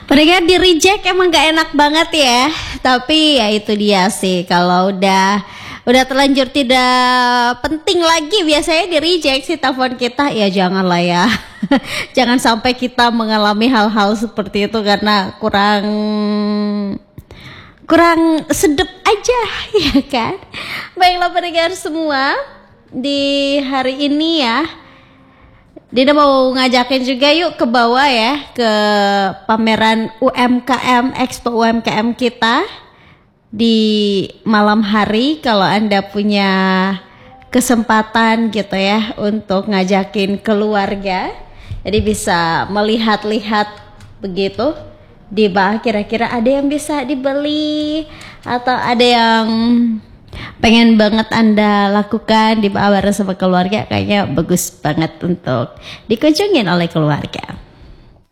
Mereka di reject emang gak enak banget ya. Tapi ya itu dia sih, kalau udah terlanjur tidak penting lagi biasanya di reject sih telepon kita, ya janganlah ya. Jangan sampai kita mengalami hal-hal seperti itu karena kurang sedep aja ya kan. Baiklah pendengar semua, di hari ini ya Dina mau ngajakin juga yuk ke bawah ya, ke pameran UMKM, Expo UMKM kita di malam hari. Kalau Anda punya kesempatan gitu ya untuk ngajakin keluarga, jadi bisa melihat-lihat begitu di bawah, kira-kira ada yang bisa dibeli atau ada yang pengen banget Anda lakukan di bawah bersama keluarga, kayaknya bagus banget untuk dikunjungin oleh keluarga.